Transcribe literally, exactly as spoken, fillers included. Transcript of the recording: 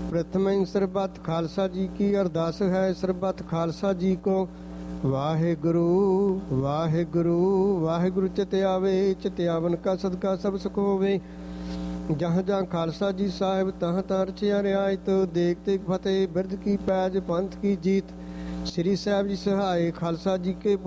प्रथम सरबत खालसा जी की अरदास है। सरबत खालसा जी को वाहेगुरु वाहेगुरु वाहेगुरु चित आवे, चित आवन का सदका सब सुख होवे। जहाँ जहाँ खालसा जी साहिब तहाँ तहाँ रचिया रियायत। देख देख फतेह बिरद की पैज पंथ की जीत। श्री साहिब जी सहाय खालसा जी के